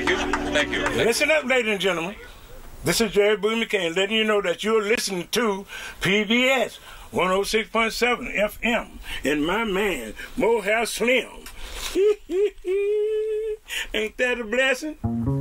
Thank you. Thank you. Listen up, ladies and gentlemen. This is Jerry Boogie McCain letting you know that you're listening to PBS 106.7 FM and my man, Morehouse Slim. Ain't that a blessing?